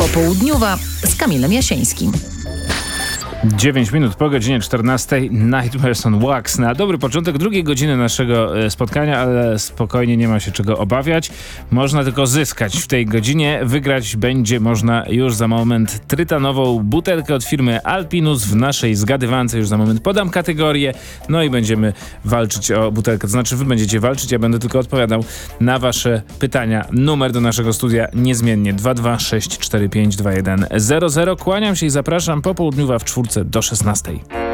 Popołudniowa z Kamilem Jasieńskim. 9 minut po godzinie 14. Nightmares on Wax na dobry początek drugiej godziny naszego spotkania, ale spokojnie, nie ma się czego obawiać. Można tylko zyskać w tej godzinie. Wygrać będzie można już za moment trytanową butelkę od firmy Alpinus w naszej zgadywance. Już za moment podam kategorię, no i będziemy walczyć o butelkę. To znaczy wy będziecie walczyć, ja będę tylko odpowiadał na wasze pytania. Numer do naszego studia niezmiennie 226452100. Kłaniam się i zapraszam. Popołudniowa w czwórce do 16.